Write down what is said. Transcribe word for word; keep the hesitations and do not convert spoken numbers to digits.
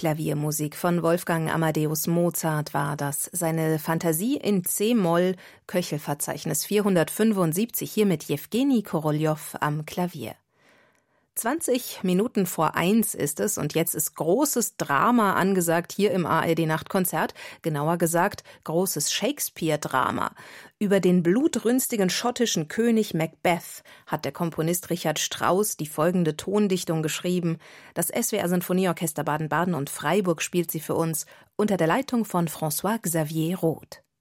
Klaviermusik von Wolfgang Amadeus Mozart war das. Seine Fantasie in C-Moll, Köchelverzeichnis vierhundertfünfundsiebzig, hier mit Jewgeni Koroljow am Klavier. zwanzig Minuten vor eins ist es und jetzt ist großes Drama angesagt hier im A R D-Nachtkonzert, genauer gesagt großes Shakespeare-Drama. Über den blutrünstigen schottischen König Macbeth hat der Komponist Richard Strauss die folgende Tondichtung geschrieben. Das S W R-Sinfonieorchester Baden-Baden und Freiburg spielt sie für uns unter der Leitung von François Xavier Roth.